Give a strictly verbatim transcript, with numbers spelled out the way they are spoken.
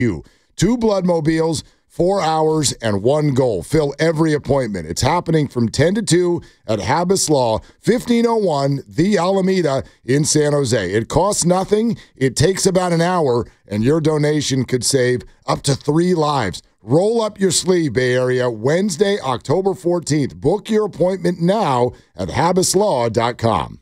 You. Two bloodmobiles, four hours, and one goal. Fill every appointment. It's happening from ten to two at Habas Law, fifteen oh one The Alameda in San Jose. It costs nothing. It takes about an hour, and your donation could save up to three lives. Roll up your sleeve, Bay Area, Wednesday, October fourteenth. Book your appointment now at habas law dot com.